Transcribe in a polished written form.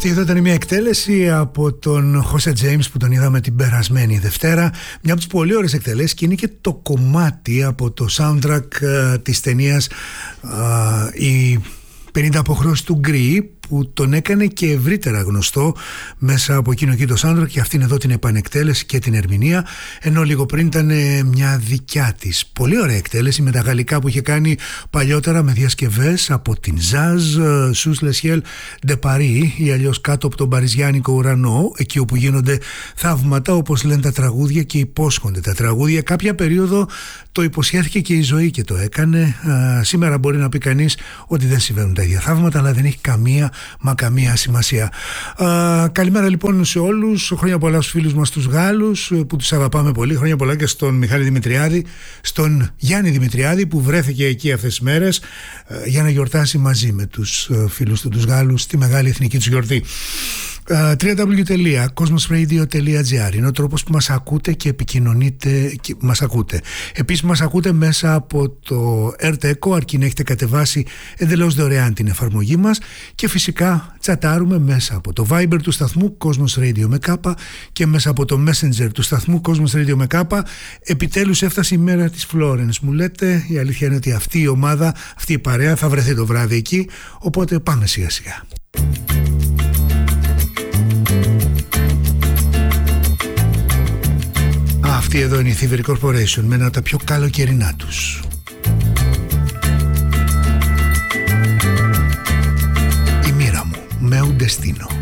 Αυτή εδώ ήταν μια εκτέλεση από τον Jose James που τον είδαμε την περασμένη Δευτέρα. Μια από τις πολύ ωραίες εκτελέσεις και είναι και το κομμάτι από το soundtrack της ταινίας η 50 αποχρώσεις του Γκρι, που τον έκανε και ευρύτερα γνωστό μέσα από εκείνο εκεί το soundtrack, και αυτήν εδώ την επανεκτέλεση και την ερμηνεία, ενώ λίγο πριν ήταν μια δικιά της πολύ ωραία εκτέλεση με τα γαλλικά που είχε κάνει παλιότερα με διασκευές από την Jazz, Sous le ciel de Paris, ή αλλιώς κάτω από τον παριζιάνικο ουρανό, εκεί όπου γίνονται θαύματα, όπως λένε τα τραγούδια και υπόσχονται τα τραγούδια. Κάποια περίοδο το υποσχέθηκε και η ζωή και το έκανε. Σήμερα μπορεί να πει κανείς ότι δεν συμβαίνουν τα ίδια θαύματα, αλλά δεν έχει καμία σημασία. Καλημέρα λοιπόν σε όλους. Χρόνια πολλά στους φίλους μας τους Γάλλους που τους αγαπάμε πολύ. Χρόνια πολλά και στον Μιχάλη Δημητριάδη, στον Γιάννη Δημητριάδη που βρέθηκε εκεί αυτές τις μέρες για να γιορτάσει μαζί με τους φίλους του τους Γάλλους τη μεγάλη εθνική τους γιορτή. www.cosmosradio.gr είναι ο τρόπος που μας ακούτε και επικοινωνείτε και μας ακούτε. Επίσης μας ακούτε μέσα από το Earth, αρκεί να έχετε κατεβάσει εντελώς δωρεάν την εφαρμογή μας, και φυσικά τσατάρουμε μέσα από το Viber του σταθμού Cosmos Radio με κάπα και μέσα από το Messenger του σταθμού Cosmos Radio με κάπα. Επιτέλους έφτασε η μέρα της Florence, μου λέτε. Η αλήθεια είναι ότι αυτή η ομάδα, αυτή η παρέα θα βρεθεί το βράδυ εκεί, οπότε πάμε σιγά σιγά. Αυτή εδώ είναι η Thievery Corporation με ένα από τα πιο καλοκαιρινά τους. Η μοίρα μου, με un destino.